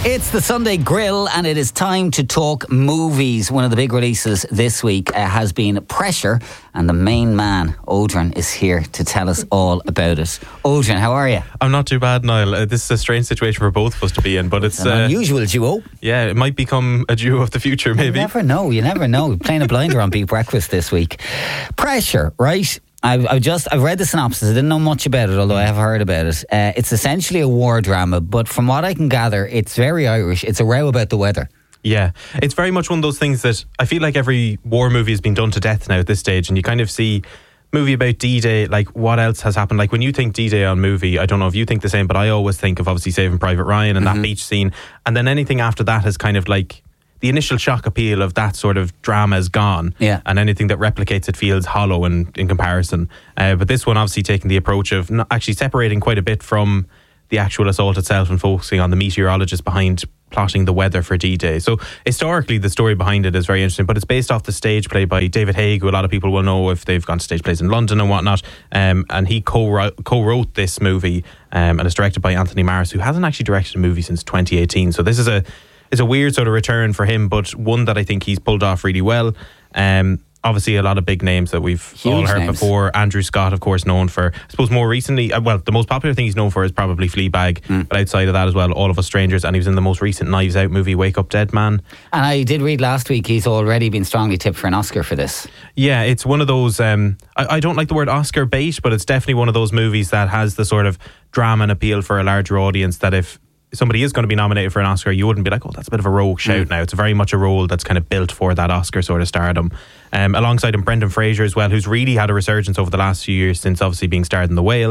It's the Sunday Grill and it is time to talk movies. One of the big releases this week has been Pressure, and the main man, Odrin, is here to tell us all about it. Odrin, how are you? I'm not too bad, Niall. This is a strange situation for both of us to be in, but it's an unusual duo. Yeah, it might become a duo of the future, maybe. You never know. Playing a blinder on Beat Breakfast this week. Pressure, right? I've read the synopsis. I didn't know much about it, although I have heard about it. It's essentially a war drama, but from what I can gather, it's very Irish. It's a row about the weather. Yeah, it's very much one of those things that I feel like every war movie has been done to death now at this stage, and you kind of see movie about D-Day, like what else has happened? Like when you think D-Day on movie, I don't know if you think the same, but I always think of obviously Saving Private Ryan and that beach scene, and then anything after that is kind of like the initial shock appeal of that sort of drama is gone, and anything that replicates it feels hollow in comparison. But this one obviously taking the approach of not actually separating quite a bit from the actual assault itself and focusing on the meteorologist behind plotting the weather for D-Day. So historically the story behind it is very interesting, but it's based off the stage play by David Haig, who a lot of people will know if they've gone to stage plays in London and whatnot, and he co-wrote this movie, and it's directed by Anthony Maris, who hasn't actually directed a movie since 2018. So this is a weird sort of return for him, but one that I think he's pulled off really well. Obviously a lot of big names that we've all heard before. Andrew Scott, of course, known for, I suppose more recently, the most popular thing he's known for is probably Fleabag, but outside of that as well, All of Us Strangers, and he was in the most recent Knives Out movie, Wake Up Dead Man. And I did read last week he's already been strongly tipped for an Oscar for this. Yeah, it's one of those, I don't like the word Oscar bait, but it's definitely one of those movies that has the sort of drama and appeal for a larger audience that if somebody is going to be nominated for an Oscar, you wouldn't be like, oh, that's a bit of a rogue shout now. It's very much a role that's kind of built for that Oscar sort of stardom. Alongside him, Brendan Fraser as well, who's really had a resurgence over the last few years since obviously being starred in The Whale.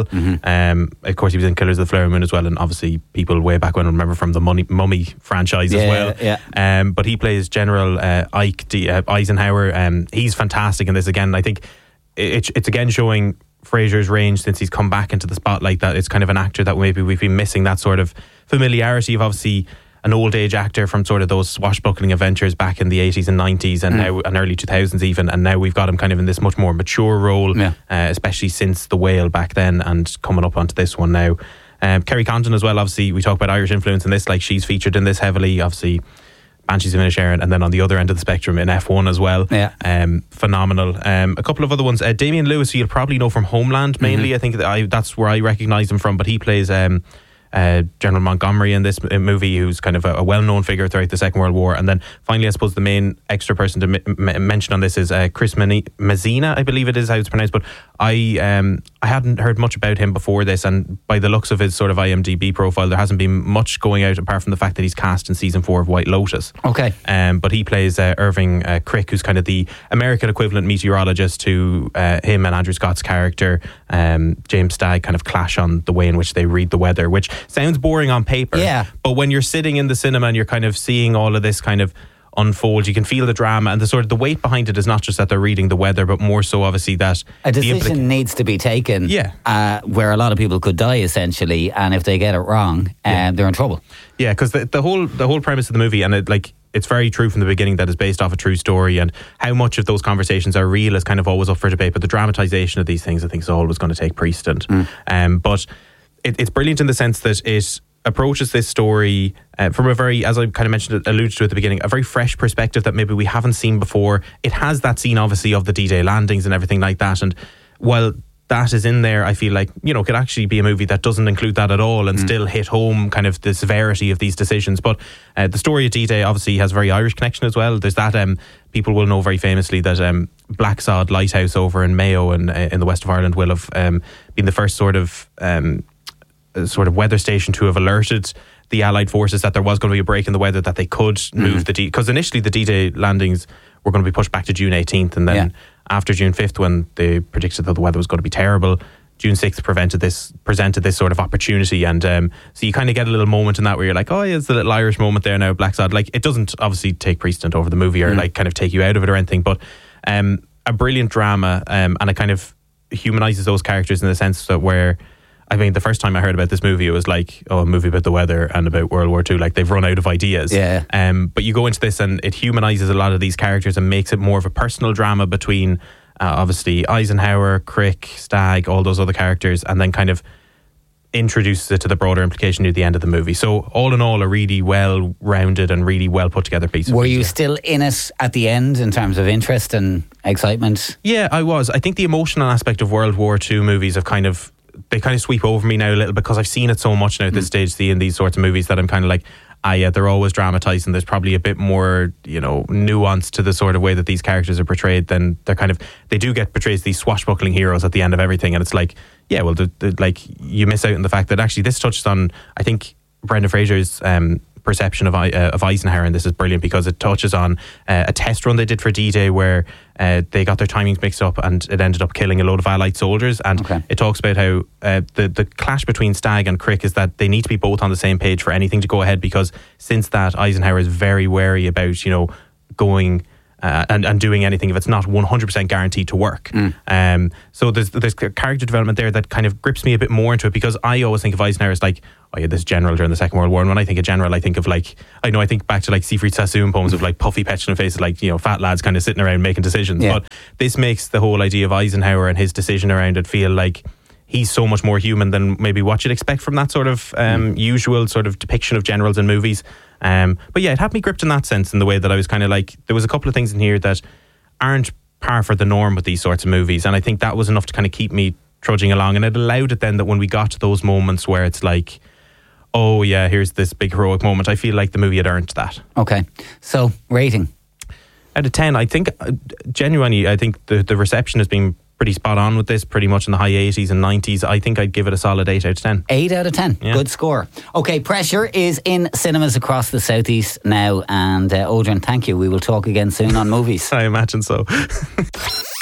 Of course, he was in Killers of the Flower Moon as well, and obviously people way back when remember from the Mummy franchise as well. Yeah. But he plays General Eisenhower. He's fantastic in this again. I think it's again showing Fraser's range since he's come back into the spotlight, that it's kind of an actor that maybe we've been missing that sort of familiarity of obviously an old age actor from sort of those swashbuckling adventures back in the 80s and 90s and now and early 2000s even, and now we've got him kind of in this much more mature role, especially since The Whale back then and coming up onto this one now. Kerry Condon as well, obviously we talk about Irish influence in this, like she's featured in this heavily, obviously Banshees of Inisherin, and then on the other end of the spectrum in F1 as well. Phenomenal. A couple of other ones. Damian Lewis, who you'll probably know from Homeland mainly. I think that's where I recognise him from, but he plays General Montgomery in this movie, who's kind of a well-known figure throughout the Second World War. And then finally, I suppose the main extra person to mention on this is Chris Messina, I believe it is how it's pronounced, but I hadn't heard much about him before this, and by the looks of his sort of IMDb profile, there hasn't been much going out apart from the fact that he's cast in season 4 of White Lotus. But he plays Irving Crick, who's kind of the American equivalent meteorologist to him and Andrew Scott's character James Stagg kind of clash on the way in which they read the weather, which sounds boring on paper, but when you're sitting in the cinema and you're kind of seeing all of this kind of unfold, you can feel the drama and the sort of the weight behind it is not just that they're reading the weather, but more so obviously that a decision needs to be taken where a lot of people could die essentially, and if they get it wrong they're in trouble. Because the whole premise of the movie, and it's very true from the beginning that it's based off a true story, and how much of those conversations are real is kind of always up for debate, but the dramatisation of these things I think is always going to take precedent. But it's brilliant in the sense that it approaches this story from a very, as I kind of mentioned, alluded to at the beginning, a very fresh perspective that maybe we haven't seen before. It has that scene obviously of the D-Day landings and everything like that, and while that is in there, I feel like, could actually be a movie that doesn't include that at all and still hit home kind of the severity of these decisions. But the story of D-Day obviously has a very Irish connection as well. There's that people will know very famously that Blacksod Lighthouse over in Mayo and in the west of Ireland will have been the first sort of weather station to have alerted the Allied forces that there was going to be a break in the weather, that they could move because initially the D-Day landings were going to be pushed back to June 18th, and then after June 5th, when they predicted that the weather was going to be terrible, June 6th presented this sort of opportunity, and so you kind of get a little moment in that where you're like, oh yeah, it's the little Irish moment there now, Blacksod. Like, it doesn't obviously take precedent over the movie or like kind of take you out of it or anything, but a brilliant drama, and it kind of humanises those characters in the sense that where, I mean, the first time I heard about this movie, it was like, a movie about the weather and about World War II. Like, they've run out of ideas. But you go into this and it humanises a lot of these characters and makes it more of a personal drama between, obviously, Eisenhower, Crick, Stagg, all those other characters, and then kind of introduces it to the broader implication near the end of the movie. So all in all, a really well-rounded and really well put together piece of Were media. you still in it at the end in terms of interest and excitement? Yeah, I was. I think the emotional aspect of World War II movies have kind of sweep over me now a little, because I've seen it so much now at this stage, seeing these sorts of movies, that I'm kind of like, yeah, they're always dramatised, and there's probably a bit more, nuance to the sort of way that these characters are portrayed than they do get portrayed as these swashbuckling heroes at the end of everything, and it's like, yeah, well, you miss out on the fact that actually this touches on, I think, Brendan Fraser's perception of Eisenhower, and this is brilliant because it touches on a test run they did for D-Day where they got their timings mixed up and it ended up killing a load of Allied soldiers, and it talks about how the clash between Stagg and Crick is that they need to be both on the same page for anything to go ahead, because since that, Eisenhower is very wary about going and doing anything if it's not 100% guaranteed to work. So there's character development there that kind of grips me a bit more into it, because I always think of Eisenhower as like, oh yeah, this general during the Second World War, and when I think of general, I think of I think back to like Siegfried Sassoon poems of like puffy petulant faces, like fat lads kind of sitting around making decisions. But this makes the whole idea of Eisenhower and his decision around it feel like he's so much more human than maybe what you'd expect from that sort of usual sort of depiction of generals in movies. But yeah, it had me gripped in that sense, in the way that I was kind of like, there was a couple of things in here that aren't par for the norm with these sorts of movies, and I think that was enough to kind of keep me trudging along, and it allowed it then that when we got to those moments where it's like, oh yeah, here's this big heroic moment, I feel like the movie had earned that. Okay, so rating? Out of 10, I think, genuinely, I think the reception has been pretty spot on with this, pretty much in the high 80s and 90s. I think I'd give it a solid 8 out of 10. 8 out of 10, yeah. Good score. Okay, Pressure is in cinemas across the southeast now, and Odrin, thank you. We will talk again soon on movies. I imagine so.